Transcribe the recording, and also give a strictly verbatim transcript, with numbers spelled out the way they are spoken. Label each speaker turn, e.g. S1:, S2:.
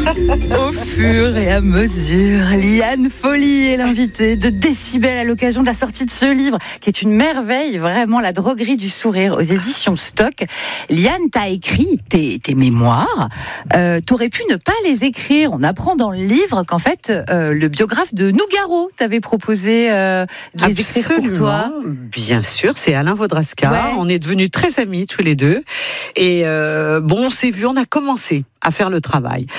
S1: Au fur et à mesure, Liane Folly est l'invitée de Décibel à l'occasion de la sortie de ce livre, qui est une merveille, vraiment, La droguerie du sourire, aux éditions Stock. Liane, t'as écrit tes, tes mémoires. Euh, t'aurais pu ne pas les écrire. On apprend dans le livre qu'en fait, euh, le biographe de Nougaro t'avait proposé euh, de les écrire pour toi.
S2: Bien sûr, c'est Alain Vaudrasca.
S1: Ouais.
S2: On est devenus très amis tous les deux. Et euh, bon, on s'est vu, on a commencé à faire le travail.